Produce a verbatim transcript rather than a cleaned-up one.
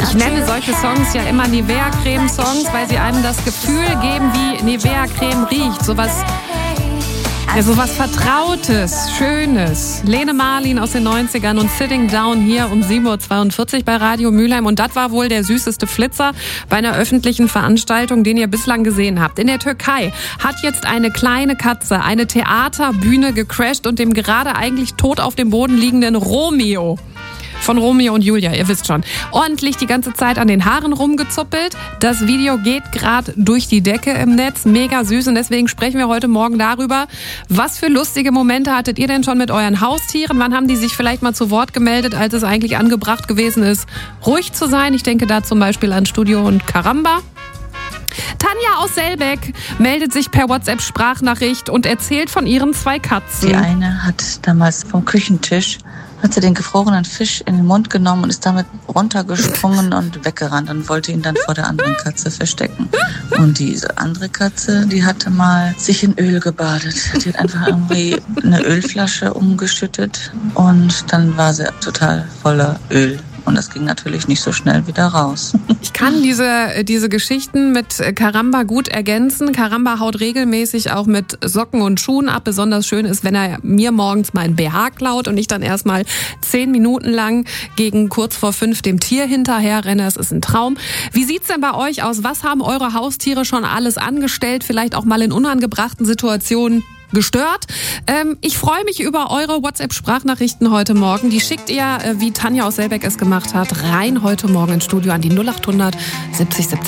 Ich nenne solche Songs ja immer Nivea-Creme-Songs, weil sie einem das Gefühl geben, wie Nivea-Creme riecht. Sowas, ja, sowas Vertrautes, Schönes. Lene Marlin aus den neunzigern und Sitting Down hier um sieben Uhr zweiundvierzig bei Radio Mülheim. Und das war wohl der süßeste Flitzer bei einer öffentlichen Veranstaltung, den ihr bislang gesehen habt. In der Türkei hat jetzt eine kleine Katze eine Theaterbühne gecrasht und dem gerade eigentlich tot auf dem Boden liegenden Romeo von Romeo und Julia, ihr wisst schon, ordentlich die ganze Zeit an den Haaren rumgezuppelt. Das Video geht gerade durch die Decke im Netz, mega süß, und deswegen sprechen wir heute Morgen darüber, was für lustige Momente hattet ihr denn schon mit euren Haustieren? Wann haben die sich vielleicht mal zu Wort gemeldet, als es eigentlich angebracht gewesen ist, ruhig zu sein? Ich denke da zum Beispiel an Studio und Karamba. Tanja aus Selbeck meldet sich per WhatsApp-Sprachnachricht und erzählt von ihren zwei Katzen. Die eine hat damals vom Küchentisch, hat sie den gefrorenen Fisch in den Mund genommen und ist damit runtergesprungen und weggerannt und wollte ihn dann vor der anderen Katze verstecken. Und diese andere Katze, die hatte mal sich in Öl gebadet. Die hat einfach irgendwie eine Ölflasche umgeschüttet und dann war sie total voller Öl. Und das ging natürlich nicht so schnell wieder raus. Ich kann diese, diese Geschichten mit Karamba gut ergänzen. Karamba haut regelmäßig auch mit Socken und Schuhen ab. Besonders schön ist, wenn er mir morgens meinen B H klaut und ich dann erstmal zehn Minuten lang gegen kurz vor fünf dem Tier hinterher renne. Das ist ein Traum. Wie sieht's denn bei euch aus? Was haben eure Haustiere schon alles angestellt? Vielleicht auch mal in unangebrachten Situationen gestört. Ähm, ich freue mich über eure WhatsApp-Sprachnachrichten heute Morgen. Die schickt ihr, äh, wie Tanja aus Selbeck es gemacht hat, rein heute Morgen ins Studio an die null acht hundert siebzig siebzig.